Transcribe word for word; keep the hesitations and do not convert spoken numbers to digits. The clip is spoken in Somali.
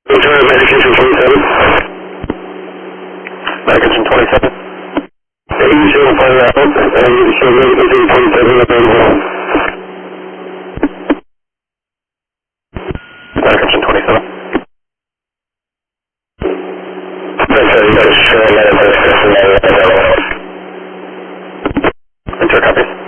Return medication twenty-seven. Medication twenty-seven. Hey, you show fire out, and you show medication twenty-seven available. Medication twenty-seven. Okay, you guys show medication available. Enter copies.